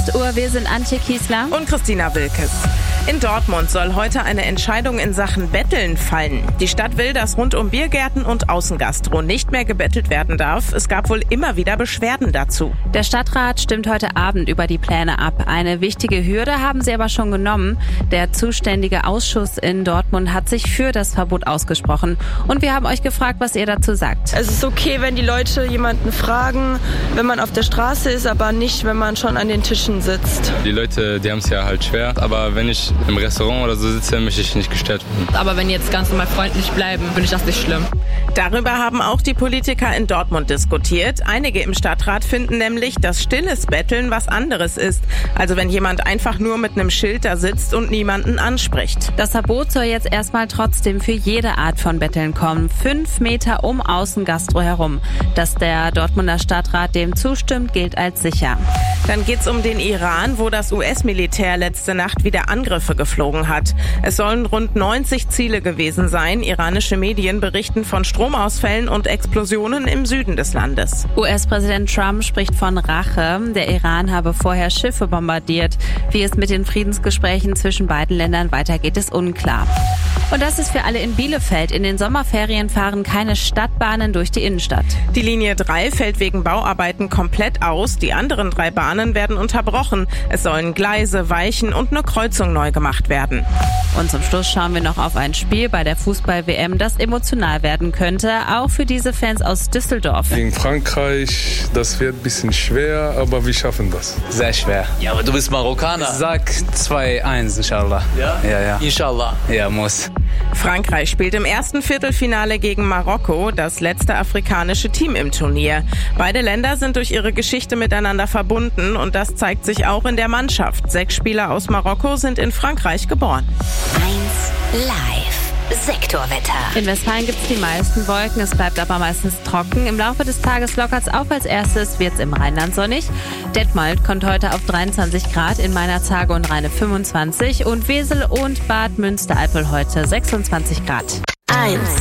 6 Uhr, wir sind Antje Kiesler und Christina Wilkes. In Dortmund soll heute eine Entscheidung in Sachen Betteln fallen. Die Stadt will, dass rund um Biergärten und Außengastro nicht mehr gebettelt werden darf. Es gab wohl immer wieder Beschwerden dazu. Der Stadtrat stimmt heute Abend über die Pläne ab. Eine wichtige Hürde haben sie aber schon genommen. Der zuständige Ausschuss in Dortmund hat sich für das Verbot ausgesprochen. Und wir haben euch gefragt, was ihr dazu sagt. Es ist okay, wenn die Leute jemanden fragen, wenn man auf der Straße ist, aber nicht, wenn man schon an den Tischen sitzt. Die Leute, die haben es ja halt schwer, aber wenn ich im Restaurant oder so sitze, möchte ich nicht gestört werden. Aber wenn die jetzt ganz normal freundlich bleiben, finde ich das nicht schlimm. Darüber haben auch die Politiker in Dortmund diskutiert. Einige im Stadtrat finden nämlich, dass stilles Betteln was anderes ist. Also wenn jemand einfach nur mit einem Schild da sitzt und niemanden anspricht. Das Verbot soll jetzt erstmal trotzdem für jede Art von Betteln kommen. 5 Meter um Außengastro herum. Dass der Dortmunder Stadtrat dem zustimmt, gilt als sicher. Dann geht's um den Iran, wo das US-Militär letzte Nacht wieder Angriffe geflogen hat. Es sollen rund 90 Ziele gewesen sein. Iranische Medien berichten von Stromausfällen und Explosionen im Süden des Landes. US-Präsident Trump spricht von Rache. Der Iran habe vorher Schiffe bombardiert. Wie es mit den Friedensgesprächen zwischen beiden Ländern weitergeht, ist unklar. Und das ist für alle in Bielefeld. In den Sommerferien fahren keine Stadtbahnen durch die Innenstadt. Die Linie 3 fällt wegen Bauarbeiten komplett aus. Die anderen 3 Bahnen werden unterbrochen. Es sollen Gleise, Weichen und eine Kreuzung neu gemacht werden. Und zum Schluss schauen wir noch auf ein Spiel bei der Fußball-WM, das emotional werden könnte, auch für diese Fans aus Düsseldorf. Gegen Frankreich, das wird ein bisschen schwer, aber wir schaffen das. Sehr schwer. Ja, aber du bist Marokkaner. Sag 2-1, inshallah. Ja? Ja. Inshallah. Ja, muss. Frankreich spielt im ersten Viertelfinale gegen Marokko, das letzte afrikanische Team im Turnier. Beide Länder sind durch ihre Geschichte miteinander verbunden und das zeigt sich auch in der Mannschaft. 6 Spieler aus Marokko sind in Frankreich geboren. 1 Live. Sektorwetter. In Westfalen gibt es die meisten Wolken, es bleibt aber meistens trocken. Im Laufe des Tages lockert es auf, als erstes wird es im Rheinland sonnig. Detmold kommt heute auf 23 Grad, in Meinerzhagen und Rheine 25 und Wesel und Bad Münstereifel heute 26 Grad. 1